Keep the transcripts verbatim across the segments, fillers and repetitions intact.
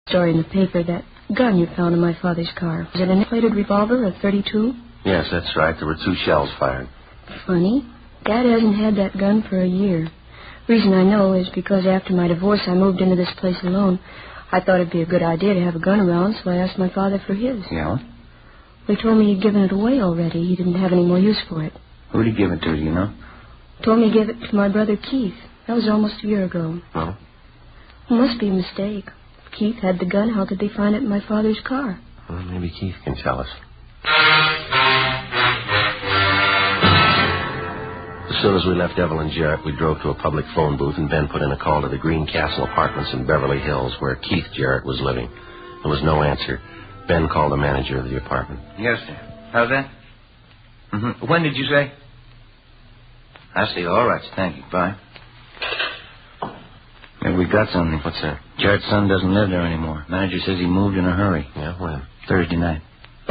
story in the paper, that gun you found in my father's car. Was it an inflated revolver, a thirty-two? Yes, that's right. There were two shells fired. Funny. Dad hasn't had that gun for a year. Reason I know is because after my divorce I moved into this place alone. I thought it'd be a good idea to have a gun around, so I asked my father for his. Yeah? He told me he'd given it away already. He didn't have any more use for it. Who'd he give it to, do you know? Told me he gave it to my brother Keith. That was almost a year ago. Oh? It must be a mistake. If Keith had the gun, how could they find it in my father's car? Well, maybe Keith can tell us. As soon as we left Evelyn Jarrett, we drove to a public phone booth, and Ben put in a call to the Green Castle Apartments in Beverly Hills, where Keith Jarrett was living. There was no answer. Ben called the manager of the apartment. Yes, sir. How's that? Mm-hmm. When did you say? I see. All right. Thank you. Bye. Maybe we got something. What's that? Jarrett's son doesn't live there anymore. Manager says he moved in a hurry. Yeah, when? Thursday night.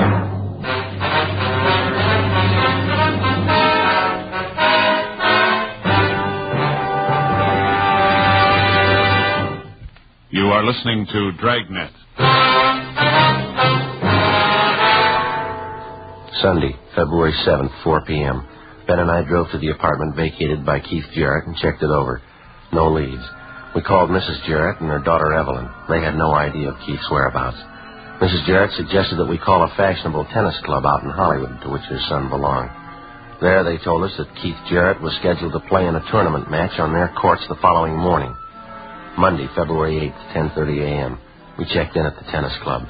You are listening to Dragnet. Sunday, February seventh, four p.m. Ben and I drove to the apartment vacated by Keith Jarrett and checked it over. No leads. We called Missus Jarrett and her daughter Evelyn. They had no idea of Keith's whereabouts. Missus Jarrett suggested that we call a fashionable tennis club out in Hollywood to which her son belonged. There they told us that Keith Jarrett was scheduled to play in a tournament match on their courts the following morning. Monday, February eighth, ten thirty a.m. We checked in at the tennis club.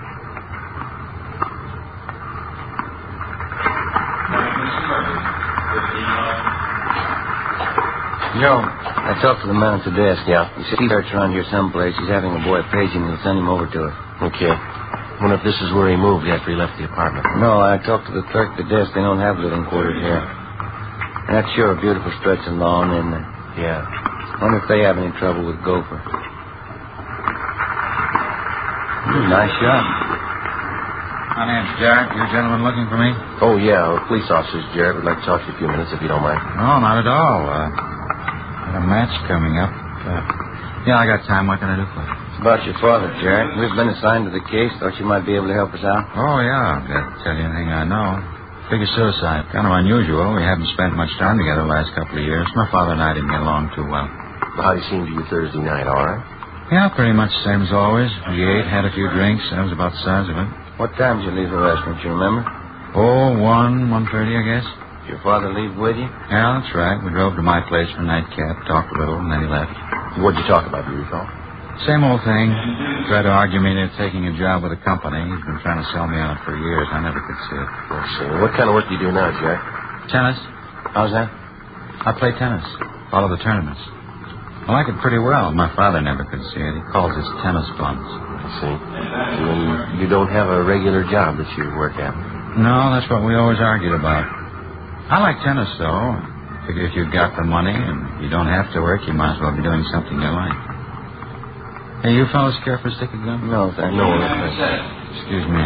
Joe, I talked to the man at the desk. Yeah? He said he's around here someplace. He's having a boy page him. He'll send him over to it. Okay. Wonder if this is where he moved after he left the apartment. No, I talked to the clerk at the desk. They don't have living quarters here. And that's sure a beautiful stretch of lawn, isn't it? Yeah. Wonder if they have any trouble with Gopher. Ooh, nice shot. My name's Jarrett. You gentlemen looking for me? Oh, yeah. We're police officers, Jarrett. We'd like to talk to you a few minutes, if you don't mind. No, not at all. Uh, got a match coming up. Uh, yeah, I got time. What can I do for you? It's about your father, Jarrett. We've been assigned to the case. Thought you might be able to help us out. Oh, yeah. I'll tell you anything I know. Figure suicide. Kind of unusual. We haven't spent much time together the last couple of years. My father and I didn't get along too well. Well, how do you seem to you Thursday night, all right? Yeah, pretty much the same as always. We ate, had a few drinks. That was about the size of it. What time did you leave the restaurant, you remember? Oh, one, one thirty, I guess. Did your father leave with you? Yeah, that's right. We drove to my place for nightcap, talked a little, and then he left. What'd you talk about, do you recall? Same old thing. Tried to argue me into taking a job with a company. He's been trying to sell me on it for years. I never could see it. Let's see. What kind of work do you do now, Jack? Tennis. How's that? I play tennis. Follow the tournaments. I like it pretty well. My father never could see it. He calls it tennis bums. I see. And then you don't have a regular job that you work at? No, that's what we always argued about. I like tennis, though. Figure if you've got the money and you don't have to work, you might as well be doing something you like. Hey, you fellas care for a stick of gum? No, thank No, you. Excuse me.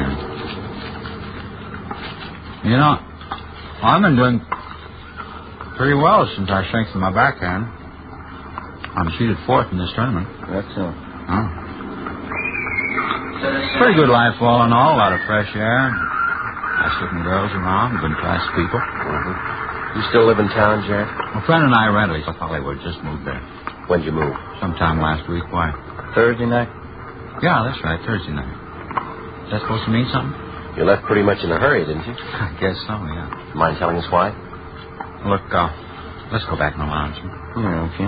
You know, I've been doing pretty well since I strengthened my backhand. I'm seeded fourth in this tournament. That's so. Oh. Pretty good life all in all. A lot of fresh air. Nice looking girls around. Good class people. Mm-hmm. You still live in town, Jack? A friend and I rented in Hollywood. Just moved there. When'd you move? Sometime last week. Why? Thursday night? Yeah, that's right. Thursday night. Is that supposed to mean something? You left pretty much in a hurry, didn't you? I guess so, yeah. Mind telling us why? Look, uh, let's go back in the lounge. Yeah, okay.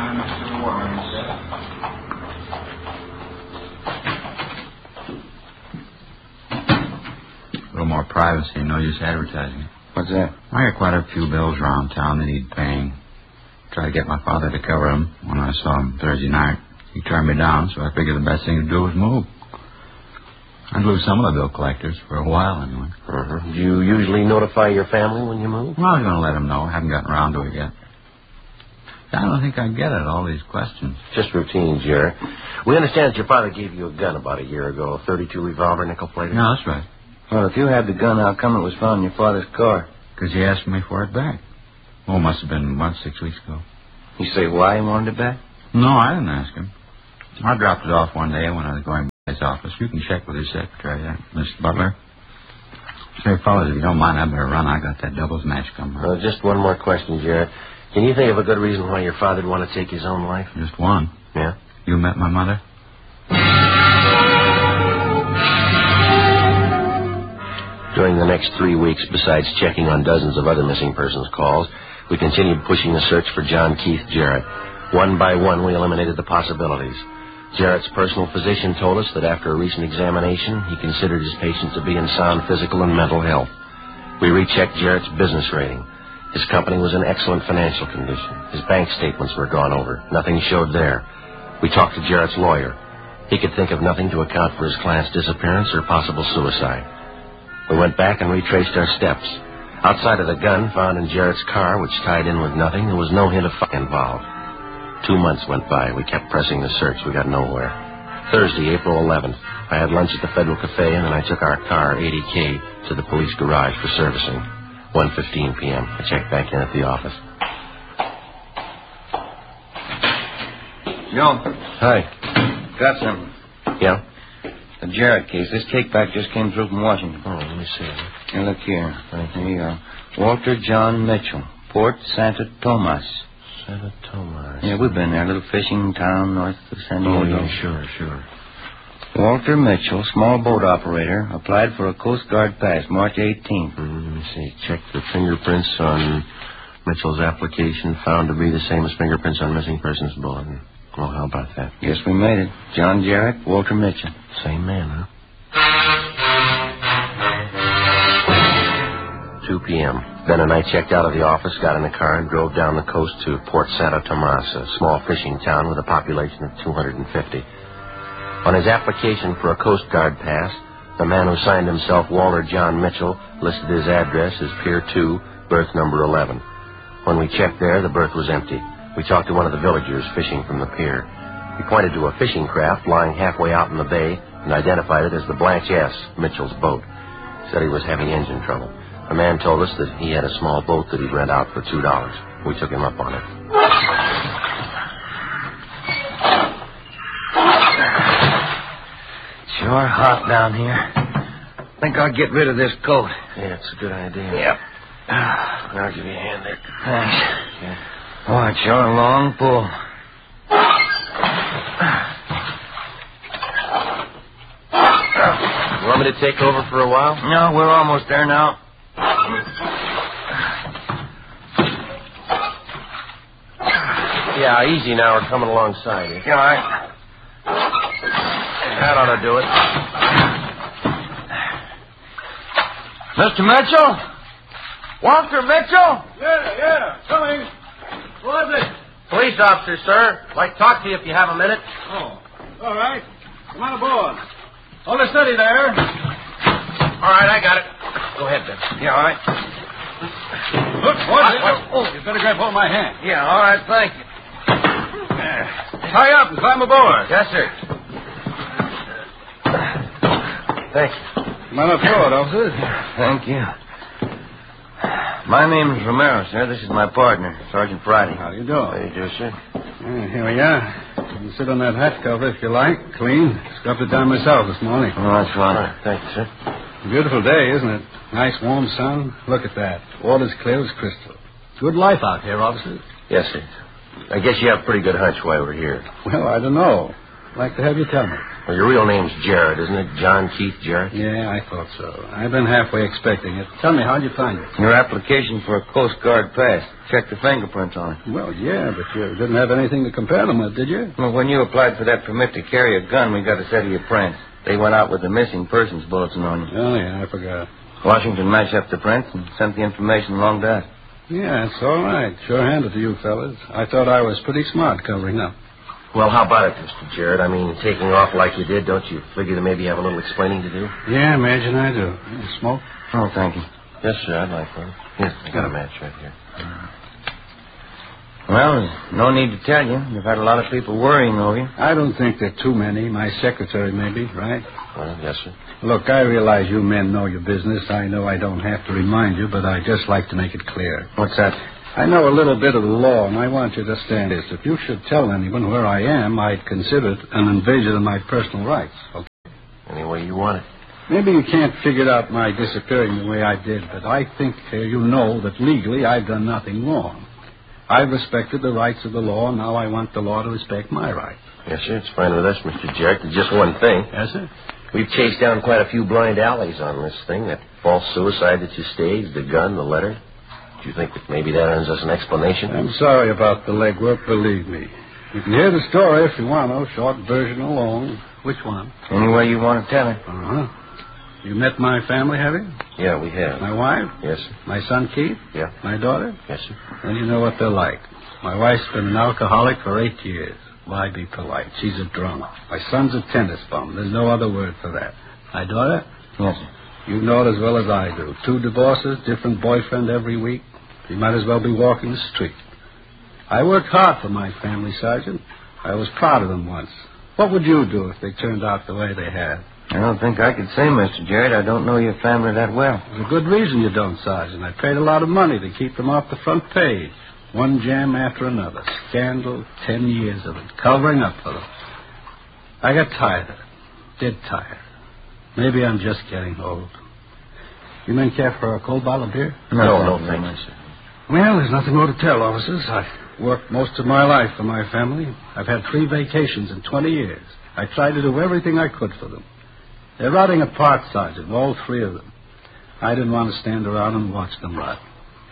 A little more privacy. No use advertising. What's that? I got quite a few bills around town that need paying. Tried to get my father to cover them when I saw him Thursday night. He turned me down, so I figured the best thing to do was move. I'd lose some of the bill collectors for a while, anyway. Uh-huh. Do you usually notify your family when you move? Well, I was going to let them know. I haven't gotten around to it yet. I don't think I get it, all these questions. Just routine, Jerry. We understand that your father gave you a gun about a year ago, a thirty-two revolver, nickel-plated. No, that's right. Well, if you had the gun, how come it was found in your father's car? Because he asked me for it back. Oh, it must have been a month, six weeks ago. You say why he wanted it back? No, I didn't ask him. I dropped it off one day when I was going S office. You can check with his secretary, uh, Mister Butler. Say, fellas, if you don't mind, I better run. I got that doubles match coming up. Well, just one more question, Jarrett. Can you think of a good reason why your father'd want to take his own life? Just one. Yeah? You met my mother? During the next three weeks, besides checking on dozens of other missing persons calls, we continued pushing the search for John Keith Jarrett. One by one, we eliminated the possibilities. Jarrett's personal physician told us that after a recent examination, he considered his patient to be in sound physical and mental health. We rechecked Jarrett's business rating. His company was in excellent financial condition. His bank statements were gone over. Nothing showed there. We talked to Jarrett's lawyer. He could think of nothing to account for his client's disappearance or possible suicide. We went back and retraced our steps. Outside of the gun found in Jarrett's car, which tied in with nothing, there was no hint of fire involved. Two months went by. We kept pressing the search. We got nowhere. Thursday, April eleventh, I had lunch at the Federal Cafe, and then I took our car, eighty K, to the police garage for servicing. one fifteen p.m. I checked back in at the office. Joe. Hi. Got something. Yeah? The Jarrett case. This takeback just came through from Washington. Oh, let me see. Here, look here. Right, here you go. Walter John Mitchell, Port Santa Tomas. Santa Tomas. Yeah, we've been there. A little fishing town north of San Diego. Oh, yeah, sure, sure. Walter Mitchell, small boat operator, applied for a Coast Guard pass March eighteenth. Mm, let me see. Check the fingerprints on Mitchell's application. Found to be the same as fingerprints on missing persons bulletin. Well, how about that? Yes, we made it. John Jarrett, Walter Mitchell. Same man, huh? two p.m. Ben and I checked out of the office, got in the car, and drove down the coast to Port Santa Tomas, a small fishing town with a population of two hundred fifty. On his application for a Coast Guard pass, the man who signed himself Walter John Mitchell listed his address as Pier two, berth number eleven. When we checked there, the berth was empty. We talked to one of the villagers fishing from the pier. He pointed to a fishing craft lying halfway out in the bay and identified it as the Blanche S., Mitchell's boat. Said he was having engine trouble. The man told us that he had a small boat that he'd rent out for two dollars. We took him up on it. Sure hot down here. Think I'll get rid of this coat. Yeah, it's a good idea. Yep. I'll give you a hand there. Thanks. Yeah. Oh, it's sure a long pull. You want me to take over for a while? No, we're almost there now. Yeah, easy now. We're coming alongside you. Yeah, all right. That ought to do it. Mister Mitchell? Walter Mitchell? Yeah, yeah, coming. Who is it? Police officer, sir. I'd like to talk to you if you have a minute. Oh, all right. Come on aboard. Hold it steady there. All right, I got it. Go ahead, Ben. Yeah, all right. Look, boys. Oh, you better grab hold of my hand. Yeah, all right, thank you. Tie up and climb aboard. Yes, sir. Thanks. Come on aboard, officers. Thank you. My name's Romero, sir. This is my partner, Sergeant Friday. How you doing? How you do, sir? Yeah, here we are. You can sit on that hatch cover if you like. Clean. Scrubbed it down myself this morning. Oh, that's All fine. right, thank you, sir. Beautiful day, isn't it? Nice warm sun. Look at that. Water's clear as crystal. Good life out here, officers. Yes, sir. I guess you have a pretty good hunch why we're here. Well, I don't know. I'd like to have you tell me. Well, your real name's Jarrett, isn't it? John Keith Jarrett? Yeah, I thought so. I've been halfway expecting it. Tell me, how'd you find it? Your application for a Coast Guard pass. Check the fingerprints on it. Well, yeah, but you didn't have anything to compare them with, did you? Well, when you applied for that permit to carry a gun, we got a set of your prints. They went out with the missing persons bulletin on you. Oh, yeah, I forgot. Washington matched up the prints and sent the information along to us. Yeah, it's all right. Sure handed to you fellas. I thought I was pretty smart covering up. Well, how about it, Mister Jarrett? I mean, taking off like you did, don't you figure that maybe you have a little explaining to do? Yeah, imagine I do. You smoke? Oh, thank you. Yes, sir, I'd like one. Here, I got a match right here. Well, there's no need to tell you. You've had a lot of people worrying over you. I don't think there are too many. My secretary, maybe, right? Well, yes, sir. Look, I realize you men know your business. I know I don't have to remind you, but I'd just like to make it clear. What's that? I know a little bit of the law, and I want you to understand this. If you should tell anyone where I am, I'd consider it an invasion of my personal rights. Okay? Any way you want it. Maybe you can't figure out my disappearing the way I did, but I think uh, you know that legally I've done nothing wrong. I've respected the rights of the law, and now I want the law to respect my rights. Yes, sir. It's fine with us, Mister Jarrett. There's just one thing. Yes, sir? We've chased down quite a few blind alleys on this thing. That false suicide that you staged, the gun, the letter. Do you think that maybe that earns us an explanation? I'm sorry about the legwork, believe me. You can hear the story if you want to, short version or long. Which one? Any way you want to tell it. Uh-huh. You met my family, have you? Yeah, we have. My wife? Yes, sir. My son, Keith? Yeah. My daughter? Yes, sir. Then you know what they're like. My wife's been an alcoholic for eight years. Why be polite? She's a drunk. My son's a tennis bum. There's no other word for that. My daughter? Yes, sir. You know it as well as I do. Two divorces, different boyfriend every week. You might as well be walking the street. I worked hard for my family, Sergeant. I was proud of them once. What would you do if they turned out the way they had? I don't think I could say, Mister Jarrett. I don't know your family that well. There's a good reason you don't, Sergeant. I paid a lot of money to keep them off the front page. One jam after another. Scandal, ten years of it. Covering up for them. I got tired of it. Dead tired. Maybe I'm just getting old. You men care for a cold bottle of beer? No, no, thank you, sir. Well, there's nothing more to tell, officers. I worked most of my life for my family. I've had three vacations in twenty years. I tried to do everything I could for them. They're rotting apart, Sergeant, all three of them. I didn't want to stand around and watch them rot.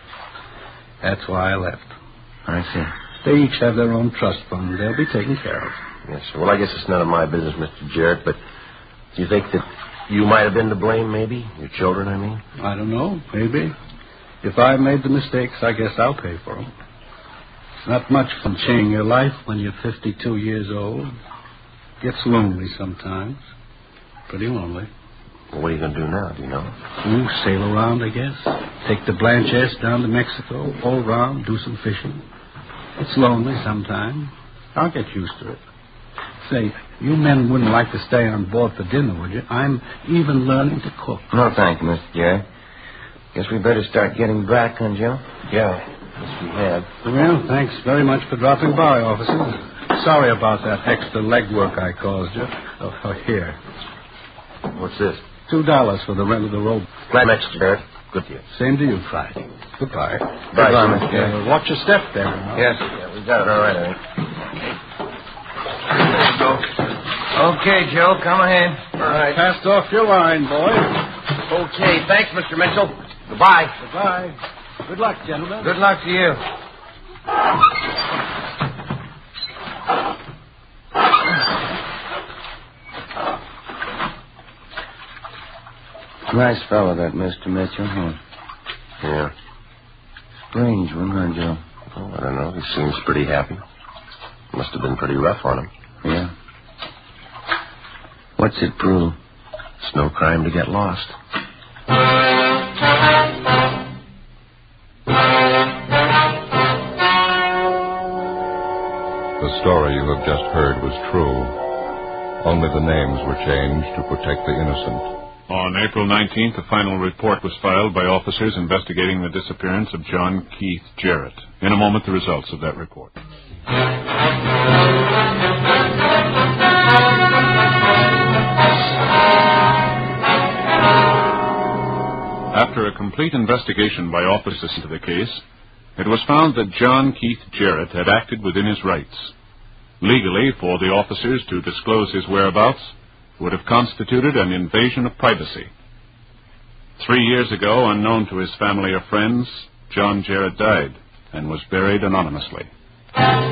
That's why I left. I see. They each have their own trust fund. They'll be taken care of. Yes, sir. Well, I guess it's none of my business, Mister Jarrett, but do you think that you might have been to blame, maybe? Your children, I mean? I don't know. Maybe. If I made the mistakes, I guess I'll pay for them. It's not much fun changing your life when you're fifty-two years old. Gets lonely sometimes. Pretty lonely. Well, what are you going to do now, do you know? Hmm, sail around, I guess. Take the Blanchess down to Mexico, all around, do some fishing. It's lonely sometimes. I'll get used to it. Say, you men wouldn't like to stay on board for dinner, would you? I'm even learning to cook. No, thank you, Mister Jarrett. Guess we better start getting back, huh, Joe? Yeah, yes, we have. Well, thanks very much for dropping by, officers. Sorry about that extra legwork I caused you. Oh, oh, here. What's this? Two dollars for the rent of the rope. Glad met you, Jarrett. Good to you. Same to you, Friday. Goodbye. Bye, Goodbye, Mister Mister Jarrett. Uh, watch your step there. Now. Yes. Yeah, we got it all right, I think. There you go. Okay, Joe, come ahead. All right. Passed off your line, boy. Okay, thanks, Mister Mitchell. Goodbye. Goodbye. Good luck, gentlemen. Good luck to you. Nice fellow, that Mister Mitchell, huh? Yeah. Strange one, huh, Joe? Oh, I don't know. He seems pretty happy. Must have been pretty rough on him. Yeah. What's it prove? It's no crime to get lost. The story you have just heard was true. Only the names were changed to protect the innocent. On April nineteenth, a final report was filed by officers investigating the disappearance of John Keith Jarrett. In a moment, the results of that report. After a complete investigation by officers into the case, it was found that John Keith Jarrett had acted within his rights. Legally, for the officers to disclose his whereabouts would have constituted an invasion of privacy. Three years ago, unknown to his family or friends, John Jarrett died and was buried anonymously.